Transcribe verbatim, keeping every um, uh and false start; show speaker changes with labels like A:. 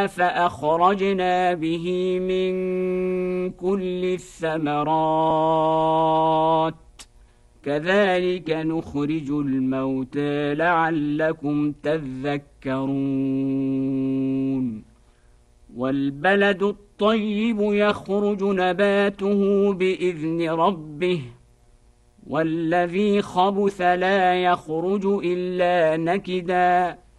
A: الماء فأخرجنا به من كل الثمرات كذلك نخرج الموتى لعلكم تذكرون والبلد الطيب يخرج نباته بإذن ربه والذي خبث لا يخرج إلا نكدا